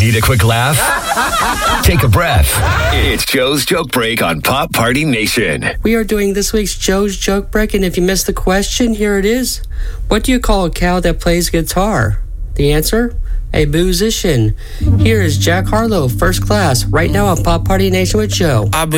Need a quick laugh? Take a breath. It's Joe's Joke Break on Pop Party Nation. We are doing this week's Joe's Joke Break, and if you missed the question, here it is. What do you call a cow that plays guitar? The answer? A musician. Here is Jack Harlow, First Class, right now on Pop Party Nation with Joe.